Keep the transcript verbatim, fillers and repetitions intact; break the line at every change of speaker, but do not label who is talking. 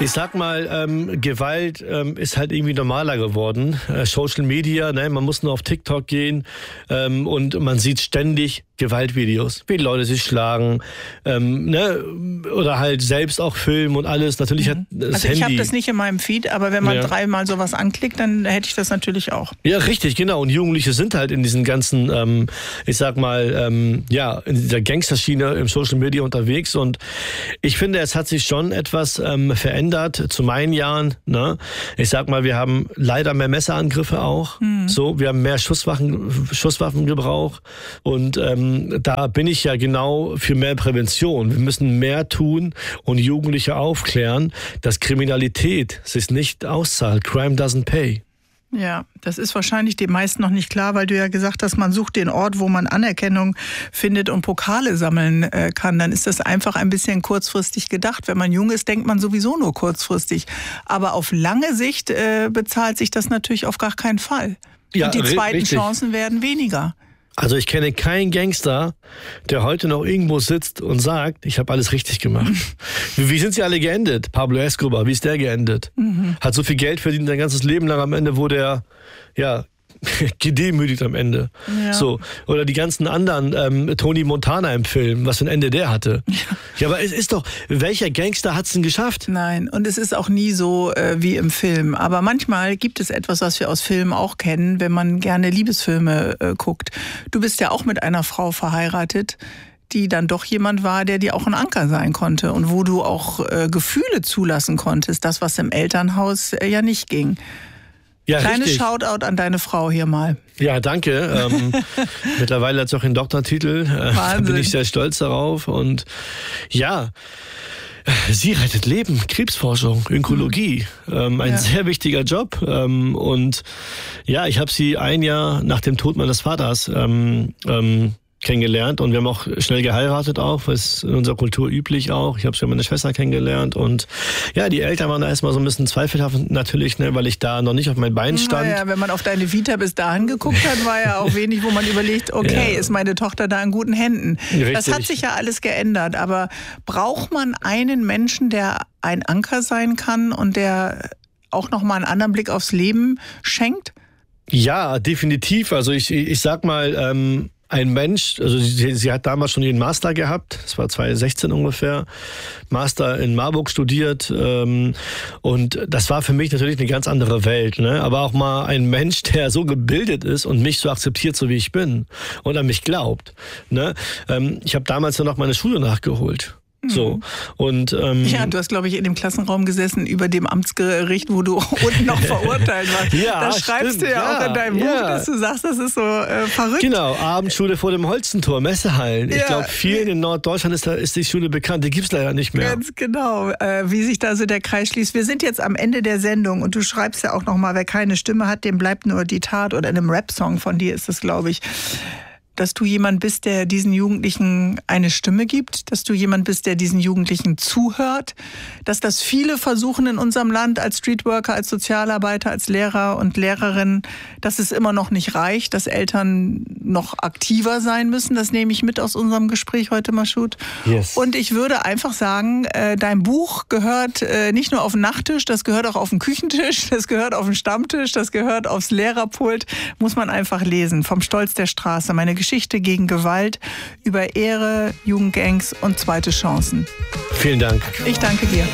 Ich sag mal, ähm, Gewalt ähm, ist halt irgendwie normaler geworden. Äh, Social Media, ne, man muss nur auf TikTok gehen ähm, und man sieht ständig Gewaltvideos, wie Leute sich schlagen, ähm, ne, oder halt selbst auch filmen und alles. Natürlich mhm. hat das
also
Handy.
Ich habe das nicht in meinem Feed, aber wenn man
ja.
dreimal sowas anklickt, dann hätte ich das natürlich auch.
Ja, richtig, genau. Und Jugendliche sind halt in diesen ganzen, ähm, ich sag mal, ähm, ja, in dieser Gangsterschiene im Social Media unterwegs. Und ich finde, es hat sich schon etwas ähm, verändert zu meinen Jahren. Ne? Ich sag mal, wir haben leider mehr Messerangriffe auch. Mhm. So, wir haben mehr Schusswaffen, Schusswaffengebrauch. Und ähm, da bin ich ja genau für mehr Prävention. Wir müssen mehr tun und Jugendliche aufklären, dass Kriminalität sich nicht auszahlt. Crime doesn't pay.
Ja, das ist wahrscheinlich den meisten noch nicht klar, weil du ja gesagt hast, man sucht den Ort, wo man Anerkennung findet und Pokale sammeln äh, kann. Dann ist das einfach ein bisschen kurzfristig gedacht. Wenn man jung ist, denkt man sowieso nur kurzfristig. Aber auf lange Sicht äh, bezahlt sich das natürlich auf gar keinen Fall.
Ja,
und die zweiten
richtig.
Chancen werden weniger.
Also ich kenne keinen Gangster, der heute noch irgendwo sitzt und sagt, ich habe alles richtig gemacht. wie, wie sind sie alle geendet? Pablo Escobar, wie ist der geendet? Mhm. Hat so viel Geld verdient sein ganzes Leben lang, am Ende wurde er ja gedemütigt am Ende. Ja. So. Oder die ganzen anderen, ähm, Tony Montana im Film, was für ein Ende der hatte. Ja, ja, aber es ist doch, welcher Gangster hat es denn geschafft?
Nein, und es ist auch nie so äh, wie im Film. Aber manchmal gibt es etwas, was wir aus Filmen auch kennen, wenn man gerne Liebesfilme äh, guckt. Du bist ja auch mit einer Frau verheiratet, die dann doch jemand war, der dir auch ein Anker sein konnte und wo du auch äh, Gefühle zulassen konntest, das, was im Elternhaus äh, ja nicht ging.
Ja,
Kleines
richtig.
Shoutout an deine Frau hier mal.
Ja, danke. Ähm, mittlerweile hat sie auch einen Doktortitel. Äh, da bin ich sehr stolz darauf. Und ja, sie rettet Leben, Krebsforschung, Onkologie. Ähm, ein ja. sehr wichtiger Job. Ähm, und ja, ich habe sie ein Jahr nach dem Tod meines Vaters ähm, ähm, kennengelernt und wir haben auch schnell geheiratet auch, was in unserer Kultur üblich auch. Ich habe schon meine Schwester kennengelernt und ja, die Eltern waren da erstmal so ein bisschen zweifelhaft natürlich, ne, weil ich da noch nicht auf mein Bein stand.
Naja, wenn man auf deine Vita bis dahin geguckt hat, war ja auch wenig, wo man überlegt, okay, ja. ist meine Tochter da in guten Händen. Richtig. Das hat sich ja alles geändert, aber braucht man einen Menschen, der ein Anker sein kann und der auch nochmal einen anderen Blick aufs Leben schenkt?
Ja, definitiv. Also ich, ich sag mal, ähm, ein Mensch, also sie, sie hat damals schon ihren Master gehabt, das war zwanzig sechzehn ungefähr, Master in Marburg studiert ähm, und das war für mich natürlich eine ganz andere Welt, ne? Aber auch mal ein Mensch, der so gebildet ist und mich so akzeptiert, so wie ich bin und an mich glaubt. Ne? Ähm, ich habe damals dann noch meine Schule nachgeholt. So. Und, ähm,
ja, du hast, glaube ich, in dem Klassenraum gesessen über dem Amtsgericht, wo du unten noch verurteilt warst.
Ja,
da schreibst
stimmt,
du ja, ja auch in deinem ja. Buch, dass du sagst, das ist so äh, verrückt.
Genau, Abendschule vor dem Holzentor, Messehallen. Ja. Ich glaube, vielen in Norddeutschland ist, da, ist die Schule bekannt, die gibt es leider nicht mehr.
Ganz genau, äh, wie sich da so der Kreis schließt. Wir sind jetzt am Ende der Sendung und du schreibst ja auch nochmal, wer keine Stimme hat, dem bleibt nur die Tat, oder in einem Rap-Song von dir ist es, glaube ich. Dass du jemand bist, der diesen Jugendlichen eine Stimme gibt, dass du jemand bist, der diesen Jugendlichen zuhört, dass das viele versuchen in unserem Land als Streetworker, als Sozialarbeiter, als Lehrer und Lehrerin, dass es immer noch nicht reicht, dass Eltern noch aktiver sein müssen. Das nehme ich mit aus unserem Gespräch heute, Mashoud.
Yes.
Und ich würde einfach sagen, dein Buch gehört nicht nur auf den Nachttisch, das gehört auch auf den Küchentisch, das gehört auf den Stammtisch, das gehört aufs Lehrerpult, muss man einfach lesen. Vom Stolz der Straße, meine Geschichte gegen Gewalt, über Ehre, Jugendgangs und zweite Chancen.
Vielen Dank.
Ich danke dir.